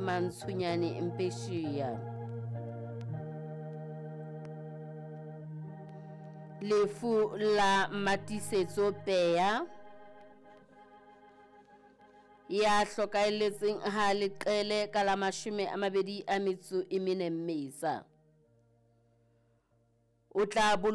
Mantshunyane Mpeshia. Lefu la Matisetso Peya ya hlokaeletseng ha leqele ka la 24 Mmesa. O tla